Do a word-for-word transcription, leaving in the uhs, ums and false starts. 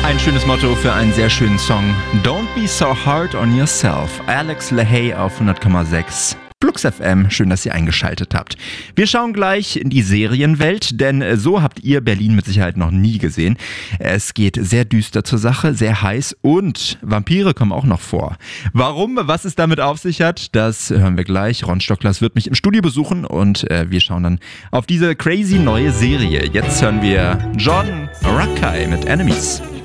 Ein schönes Motto für einen sehr schönen Song. Don't be so hard on yourself. Alex LaHaye auf hundert Komma sechs. Flux F M, schön, dass ihr eingeschaltet habt. Wir schauen gleich in die Serienwelt, denn so habt ihr Berlin mit Sicherheit noch nie gesehen. Es geht sehr düster zur Sache, sehr heiß und Vampire kommen auch noch vor. Warum, was es damit auf sich hat, das hören wir gleich. Ron Stocklers wird mich im Studio besuchen und äh, wir schauen dann auf diese crazy neue Serie. Jetzt hören wir Jordan Rakei mit Enemies.